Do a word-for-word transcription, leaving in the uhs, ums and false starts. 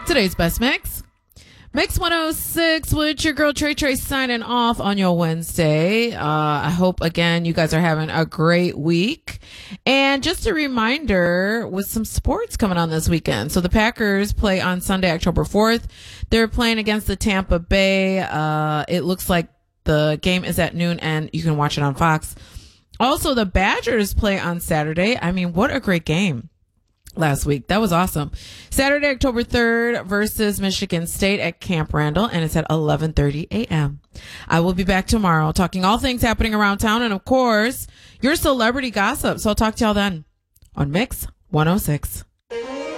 Today's best mix. Mix one oh six with your girl Trey Trey signing off on your Wednesday. Uh, I hope, again, you guys are having a great week. And just a reminder, with some sports coming on this weekend. So the Packers play on Sunday, October fourth. They're playing against the Tampa Bay. Uh, it looks like the game is at noon and you can watch it on Fox. Also, the Badgers play on Saturday. I mean, what a great game last week. That was awesome. Saturday, October third versus Michigan State at Camp Randall, and it's at eleven thirty a.m. I will be back tomorrow talking all things happening around town and, of course, your celebrity gossip. So I'll talk to y'all then on Mix one oh six.